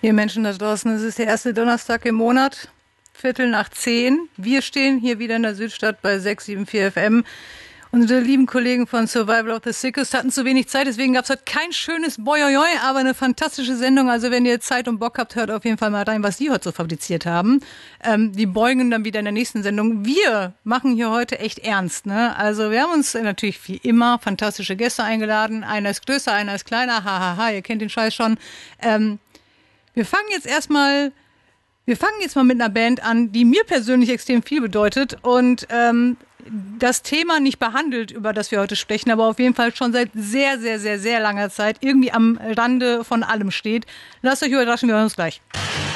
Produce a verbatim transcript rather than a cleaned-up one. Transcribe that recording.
Ihr Menschen da draußen, es ist der erste Donnerstag im Monat, Viertel nach zehn. Wir stehen hier wieder in der Südstadt bei sechs sieben vier F M. Unsere lieben Kollegen von Survival of the Sickest hatten zu wenig Zeit, deswegen gab es heute kein schönes Boioioi, aber eine fantastische Sendung. Also wenn ihr Zeit und Bock habt, hört auf jeden Fall mal rein, was die heute so fabriziert haben. Ähm, die beugen dann wieder in der nächsten Sendung. Wir machen hier heute echt ernst, ne? Also wir haben uns natürlich wie immer fantastische Gäste eingeladen. Einer ist größer, einer ist kleiner. Hahaha, ha, ha, ihr kennt den Scheiß schon. Ähm, wir fangen jetzt erstmal... Wir fangen jetzt mal mit einer Band an, die mir persönlich extrem viel bedeutet und ähm, das Thema nicht behandelt, über das wir heute sprechen, aber auf jeden Fall schon seit sehr, sehr, sehr, sehr langer Zeit irgendwie am Rande von allem steht. Lasst euch überraschen, wir hören uns gleich.